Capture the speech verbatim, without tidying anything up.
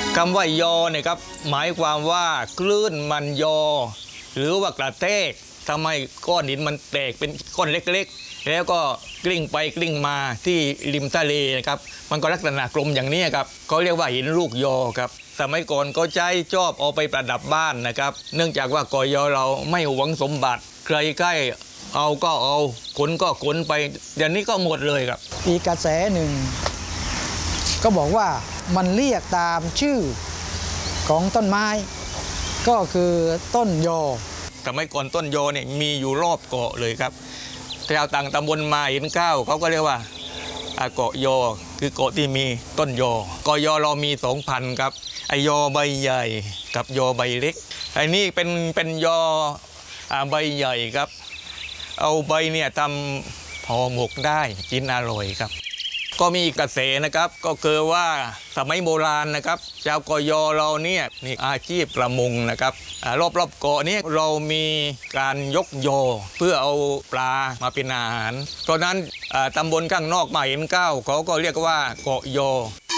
คำว่ายอเนี่ยครับหมายความว่าคลื่นมันยอหรือว่ากระแทกทำให้ก้อนหินมันแตกเป็นก้อนเล็กๆแล้วก็กลิ้งไปกลิ้งมาที่ริมทะเลนะครับมันก็ลักษณะกลมอย่างนี้ครับเขาเรียกว่าหินลูกยอครับสมัยก่อนก็ใช้ชอบเอาไปประดับบ้านนะครับเนื่องจากว่ากอยอเราไม่หวงสมบัติใครใกล้เอาก็เอาขนก็ขนไปเดี๋ยวนี้ก็หมดเลยครับอีกกระแสหนึ่งก็บอกว่ามันเรียกตามชื่อของต้นไม้ก็คือต้นยอสมัยก่อนต้นยอเนี่ยมีอยู่รอบเกาะเลยครับชาวต่างตำบลมาเห็นข้าวเขาก็เรียกว่าเกาะยอคือเกาะที่มีต้นยอเกาะยอเรามีสองพันครับไอยอใบใหญ่กับยอใบเล็กไอ้นี่เป็นเป็นยอใบใหญ่ครับเอาใบเนี่ยทำห่อหมกได้กินอร่อยครับก็มีกระแสนะครับก็คือว่าสมัยโบราณนะครับชาวเกาะยอเราเนี่ยมีอาชีพประมงนะครับรอบรอบเกาะนี้เรามีการยกยอเพื่อเอาปลามาเป็นอาหารเพราะนั้นตำบลข้างนอกมาเห็นก้าวเขาก็เรียกว่าเกาะยอ